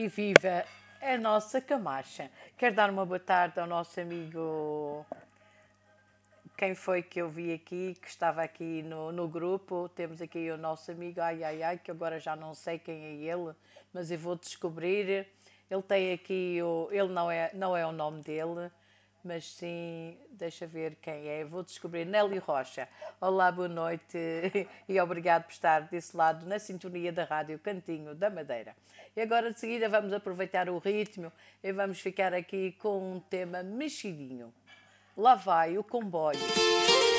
E viva a nossa Camacha. Quero dar uma boa tarde ao nosso amigo. Quem foi que eu vi aqui, que estava aqui no grupo? Temos aqui o nosso amigo, que agora já não sei quem é ele, mas eu vou descobrir. Ele tem aqui, ele não é o nome dele, mas sim, deixa ver quem é, vou descobrir. Nélio Rocha. Olá, boa noite e obrigado por estar desse lado na sintonia da Rádio Cantinho da Madeira. E agora de seguida vamos aproveitar o ritmo e vamos ficar aqui com um tema mexidinho. Lá vai o comboio.